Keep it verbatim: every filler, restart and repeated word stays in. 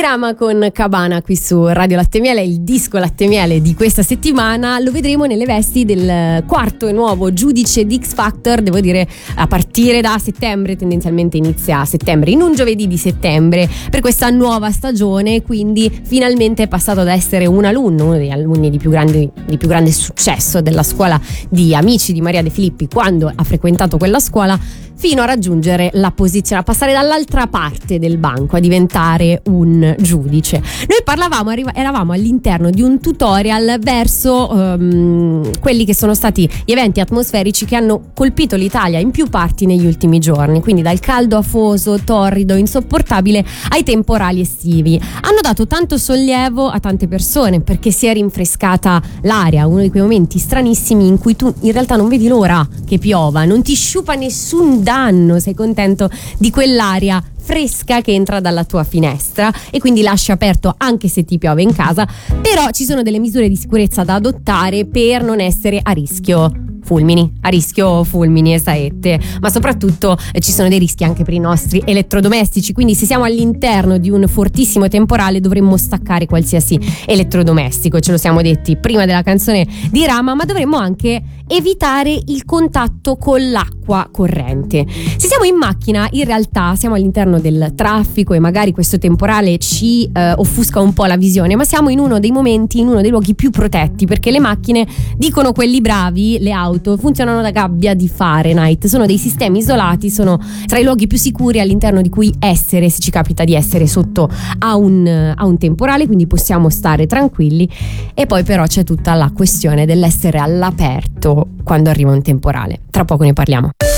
Rama con Cabana qui su Radio Latte Miele, il disco Latte Miele di questa settimana lo vedremo nelle vesti del quarto e nuovo giudice di X Factor, devo dire a partire da settembre, tendenzialmente inizia a settembre, in un giovedì di settembre per questa nuova stagione, quindi finalmente è passato da essere un alunno, uno degli alunni di più grande, di più grande successo della scuola di Amici di Maria De Filippi quando ha frequentato quella scuola, fino a raggiungere la posizione, a passare dall'altra parte del banco, a diventare un giudice. Noi parlavamo, arriva, eravamo all'interno di un tutorial verso um, quelli che sono stati gli eventi atmosferici che hanno colpito l'Italia in più parti negli ultimi giorni, quindi dal caldo afoso, torrido, insopportabile ai temporali estivi. Hanno dato tanto sollievo a tante persone perché si è rinfrescata l'aria, uno di quei momenti stranissimi in cui tu in realtà non vedi l'ora che piova, non ti sciupa nessun danno, sei contento di quell'aria fresca che entra dalla tua finestra e quindi lascia aperto anche se ti piove in casa, però ci sono delle misure di sicurezza da adottare per non essere a rischio fulmini, a rischio fulmini e saette, ma soprattutto eh, ci sono dei rischi anche per i nostri elettrodomestici, quindi se siamo all'interno di un fortissimo temporale dovremmo staccare qualsiasi elettrodomestico, ce lo siamo detti prima della canzone di Rama, ma dovremmo anche evitare il contatto con l'acqua corrente. Se siamo in macchina in realtà siamo all'interno del traffico e magari questo temporale ci eh, offusca un po' la visione, ma siamo in uno dei momenti, in uno dei luoghi più protetti, perché le macchine, dicono quelli bravi, le auto funzionano da gabbia di Fahrenheit, sono dei sistemi isolati, sono tra i luoghi più sicuri all'interno di cui essere se ci capita di essere sotto a un, a un temporale, quindi possiamo stare tranquilli. E poi però c'è tutta la questione dell'essere all'aperto quando arriva un temporale, tra poco ne parliamo.